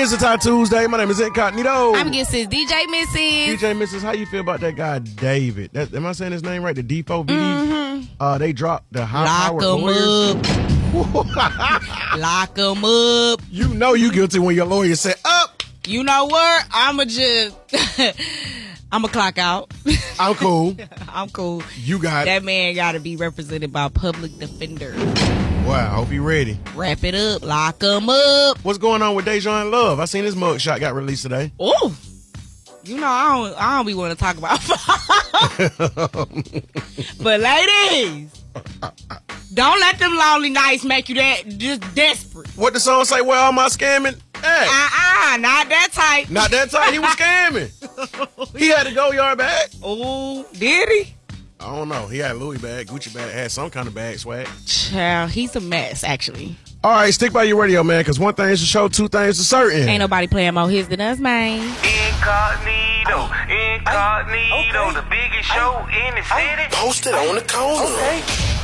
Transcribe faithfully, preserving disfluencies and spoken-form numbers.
is a Tie Tuesday. My name is Incognito. I'm against this D J Missus D J Missus, how you feel about that guy David? That, am I saying his name right? The D four V D? Mm-hmm. Uh, they dropped the high Lock powered him lawyers. up. Lock him up. You know you guilty when your lawyer say up. You know what? I'ma just I'ma clock out. I'm cool. I'm cool. You got that man gotta be represented by a public defender. Wow, I hope he ready. Wrap it up. Lock him up. What's going on with Dejan Love? I seen his mugshot got released today. Oh. You know, I don't I don't be want to talk about but ladies, don't let them lonely nights make you that just desperate. What the song say? Where all my scamming? Hey. Uh-uh, not that type. Not that type. He was scamming. He had a go yard bag. Oh, did he? I don't know. He had a Louis bag, Gucci bag, had some kind of bag swag. Child, he's a mess, actually. All right, stick by your radio, man, because one thing is for sure, two things are certain. Ain't nobody playing more hits than us, man. Incognito, incognito, the biggest show in the city. Posted on the corner. Okay.